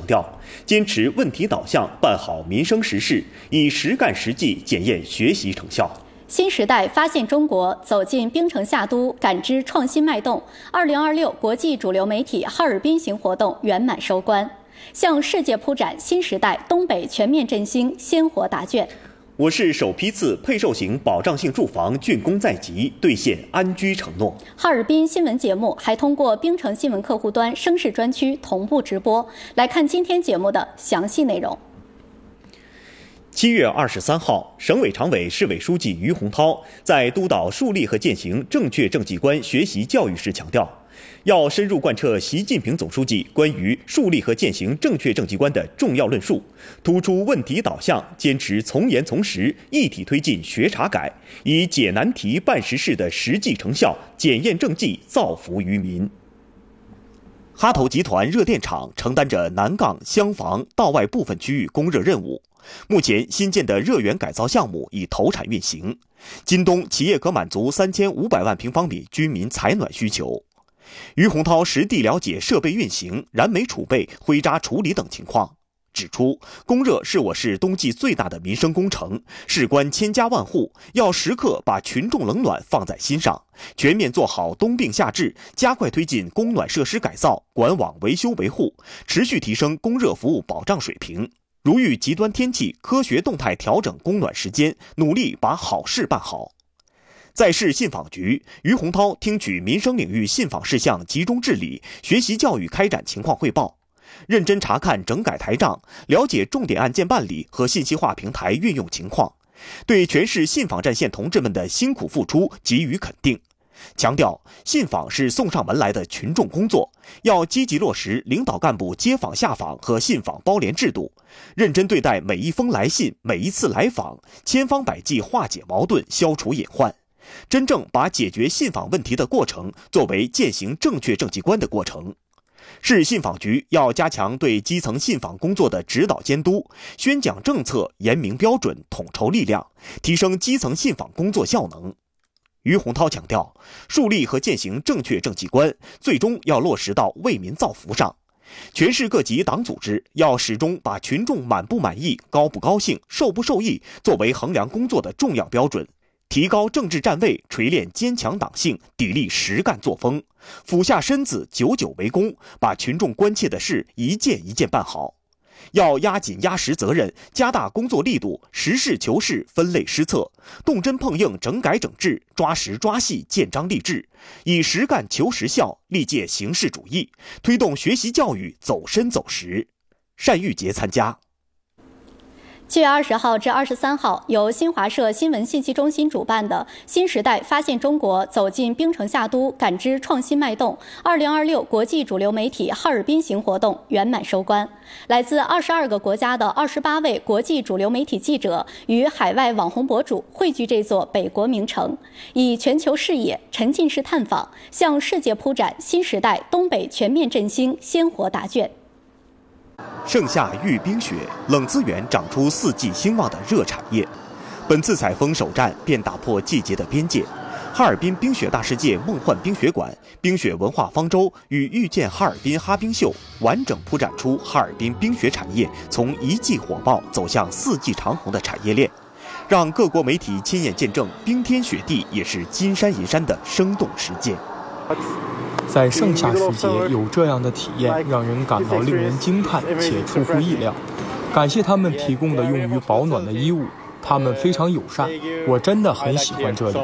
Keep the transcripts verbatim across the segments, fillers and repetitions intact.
强调，坚持问题导向，办好民生实事，以实干实际检验学习成效。 新时代发现中国，走进冰城夏都，感知创新脉动。二零二六国际主流媒体哈尔滨行活动圆满收官，向世界铺展新时代东北全面振兴鲜活答卷。 我市首批次配售型保障性住房竣工在即，兑现安居承诺。 哈尔滨新闻节目还通过冰城新闻客户端声势专区同步直播。来看今天节目的详细内容。 七月二十三号，省委常委、市委书记于洪涛在督导树立和践行正确政绩观学习教育时强调，要深入贯彻习近平总书记关于树立和践行正确政绩观的重要论述，突出问题导向，坚持从严从实，一体推进学查改，以解难题、办实事的实际成效检验政绩，造福于民。哈投集团热电厂承担着南岗、厢房、道外部分区域供热任务。目前新建的热源改造项目已投产运行，今冬企业可满足三千五百万平方米居民采暖需求。于洪涛实地了解设备运行、燃煤储备、灰渣处理等情况，指出供热是我市冬季最大的民生工程，事关千家万户，要时刻把群众冷暖放在心上，全面做好冬病夏治，加快推进供暖设施改造、管网维修维护，持续提升供热服务保障水平。如遇极端天气，科学动态调整供暖时间，努力把好事办好。在市信访局，于洪涛听取民生领域信访事项集中治理、学习教育开展情况汇报，认真查看整改台账，了解重点案件办理和信息化平台运用情况，对全市信访战线同志们的辛苦付出给予肯定。强调信访是送上门来的群众工作，要积极落实领导干部接访下访和信访包联制度，认真对待每一封来信、每一次来访，千方百计化解矛盾、消除隐患，真正把解决信访问题的过程作为践行正确政绩观的过程。市信访局要加强对基层信访工作的指导监督，宣讲政策、严明标准、统筹力量，提升基层信访工作效能。于洪涛强调，树立和践行正确政绩观，最终要落实到为民造福上。全市各级党组织要始终把群众满不满意、高不高兴、受不受益作为衡量工作的重要标准，提高政治站位，锤炼坚强党性，砥砺实干作风，俯下身子，久久为功，把群众关切的事一件一件办好。要压紧压实责任，加大工作力度，实事求是，分类施策，动真碰硬，整改整治，抓实抓细，建章立制，以实干求实效，力戒形式主义，推动学习教育走深走实。单玉杰参加。 七月二十号至二十三号，由新华社新闻信息中心主办的“新时代发现中国，走进冰城夏都，感知创新脉动”二零二六国际主流媒体哈尔滨行活动圆满收官。来自二十二个国家的二十八位国际主流媒体记者与海外网红博主汇聚这座北国名城，以全球视野、沉浸式探访，向世界铺展新时代东北全面振兴鲜活答卷。 盛夏遇冰雪，冷资源长出四季兴旺的热产业。本次采风首站便打破季节的边界。哈尔滨冰雪大世界梦幻冰雪馆、冰雪文化方舟与遇见哈尔滨哈冰秀，完整铺展出哈尔滨冰雪产业从一季火爆走向四季长红的产业链，让各国媒体亲眼见证冰天雪地也是金山银山的生动实践。 在盛夏时节有这样的体验，让人感到令人惊叹且出乎意料。感谢他们提供的用于保暖的衣物，他们非常友善，我真的很喜欢这里。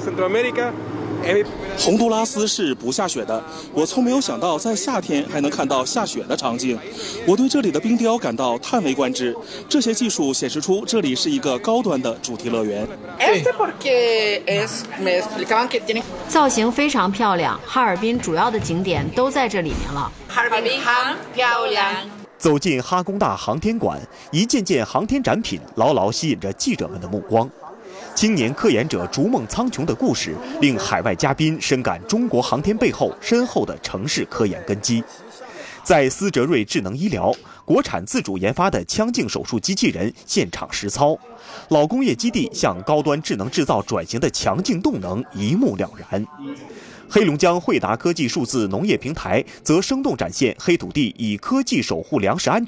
洪都拉斯是不下雪的，我从没有想到在夏天还能看到下雪的场景。我对这里的冰雕感到叹为观止，这些技术显示出这里是一个高端的主题乐园。 造型非常漂亮，哈尔滨主要的景点都在这里面了。 哈尔滨很漂亮。 走进哈工大航天馆，一件件航天展品牢牢吸引着记者们的目光。青年科研者逐梦苍穹的故事，令海外嘉宾深感中国航天背后深厚的城市科研根基。在思哲瑞智能医疗，国产自主研发的腔镜手术机器人现场实操，老工业基地向高端智能制造转型的强劲动能一目了然。黑龙江惠达科技数字农业平台则生动展现黑土地以科技守护粮食安全。